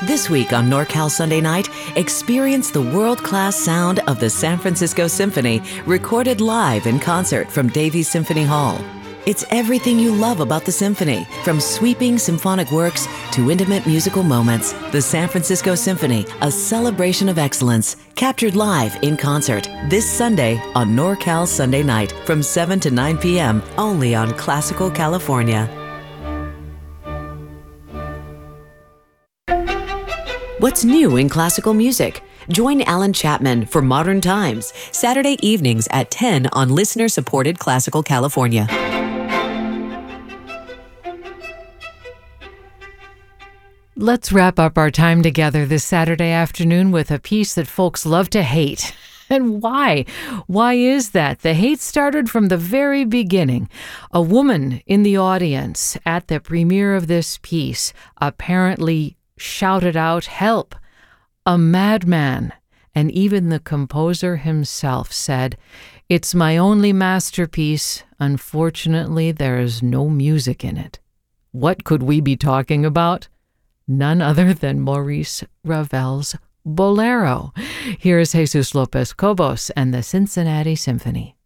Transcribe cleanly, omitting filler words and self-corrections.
This week on NorCal Sunday Night, experience the world-class sound of the San Francisco Symphony, recorded live in concert from Davies Symphony Hall. It's everything you love about the symphony, from sweeping symphonic works to intimate musical moments. The San Francisco Symphony, a celebration of excellence, captured live in concert this Sunday on NorCal Sunday Night from 7 to 9 p.m. only on Classical California. What's new in classical music? Join Alan Chapman for Modern Times, Saturday evenings at 10 on listener-supported Classical California. Let's wrap up our time together this Saturday afternoon with a piece that folks love to hate. And why? Why is that? The hate started from the very beginning. A woman in the audience at the premiere of this piece apparently shouted out, "Help! A madman!" And even the composer himself said, "It's my only masterpiece. Unfortunately, there is no music in it." What could we be talking about? None other than Maurice Ravel's Bolero. Here is Jesus Lopez Cobos and the Cincinnati Symphony.